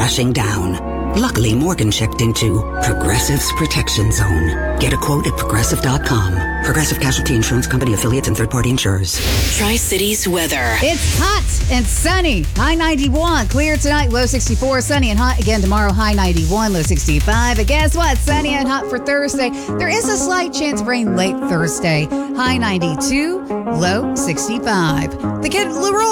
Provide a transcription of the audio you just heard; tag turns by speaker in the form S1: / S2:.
S1: crashing down. Luckily, Morgan checked into Progressive's Protection Zone. Get a quote at Progressive.com. Progressive Casualty Insurance Company, affiliates, and third-party insurers.
S2: Tri-Cities weather.
S3: It's hot and sunny. High 91. Clear tonight, low 64. Sunny and hot again tomorrow, high 91, low 65. And guess what? Sunny and hot for Thursday. There is a slight chance of rain late Thursday. High 92, low 65. The Kid Leroy.